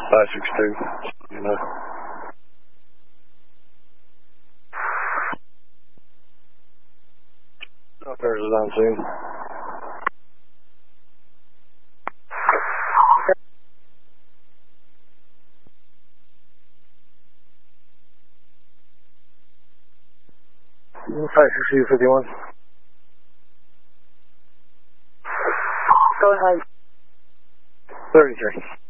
562. You know. Operators is on scene. Five 51. Go ahead. 33.